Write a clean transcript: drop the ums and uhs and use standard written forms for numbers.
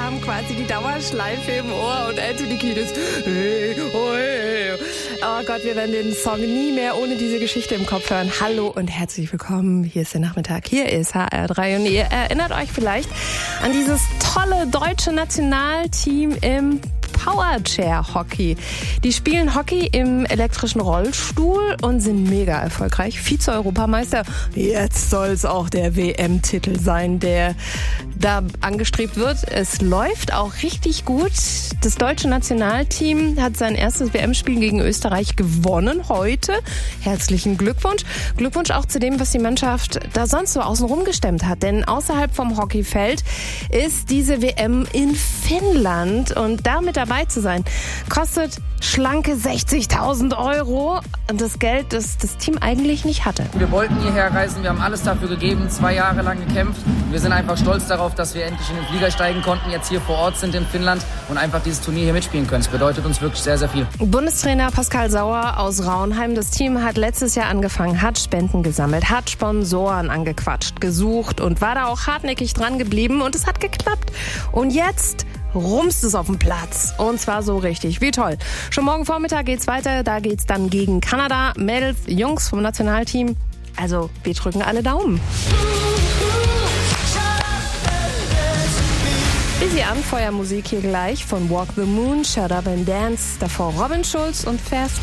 haben quasi die Dauerschleife im Ohr und Anthony Kiedis. Hey, oh, hey. Oh Gott, wir werden den Song nie mehr ohne diese Geschichte im Kopf hören. Hallo und herzlich willkommen. Hier ist der Nachmittag. Hier ist HR3 und ihr erinnert euch vielleicht an dieses tolle deutsche Nationalteam im Powerchair-Hockey. Die spielen Hockey im elektrischen Rollstuhl und sind mega erfolgreich. Vize-Europameister. Jetzt soll es auch der WM-Titel sein, der da angestrebt wird. Es läuft auch richtig gut. Das deutsche Nationalteam hat sein erstes WM-Spiel gegen Österreich gewonnen heute. Herzlichen Glückwunsch. Glückwunsch auch zu dem, was die Mannschaft da sonst so außenrum gestemmt hat. Denn außerhalb vom Hockeyfeld ist diese WM in Finnland und damit dabei zu sein, kostet schlanke 60.000 Euro. Und das Geld, das das Team eigentlich nicht hatte. Wir wollten hierher reisen, wir haben alles dafür gegeben, 2 Jahre lang gekämpft. Wir sind einfach stolz darauf, dass wir endlich in den Flieger steigen konnten, jetzt hier vor Ort sind in Finnland und einfach dieses Turnier hier mitspielen können. Es bedeutet uns wirklich sehr, sehr viel. Bundestrainer Pascal Sauer aus Raunheim, das Team hat letztes Jahr angefangen, hat Spenden gesammelt, hat Sponsoren angequatscht, gesucht und war da auch hartnäckig dran geblieben und es hat geklappt. Und jetzt rumst es auf dem Platz. Und zwar so richtig. Wie toll. Schon morgen Vormittag geht's weiter. Da geht's dann gegen Kanada. Mädels, Jungs vom Nationalteam. Also, wir drücken alle Daumen. Busy Anfeuermusik hier gleich von Walk the Moon, Shut Up and Dance. Davor Robin Schulz und Fast